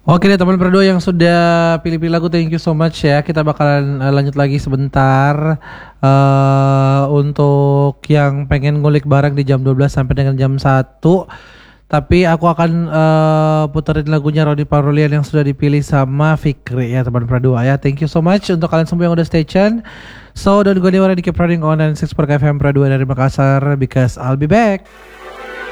Oke deh teman berdua yang sudah pilih-pilih lagu, thank you so much ya. Kita bakalan lanjut lagi sebentar untuk yang pengen ngulik bareng di jam 12 sampai dengan jam 1. Tapi aku akan puterin lagunya Rodi Parulian yang sudah dipilih sama Fikri ya teman berdua ya. Thank you so much untuk kalian semua yang udah stay tune. So don't go anywhere, keep running on 96 FM Pradua dari Makassar because I'll be back.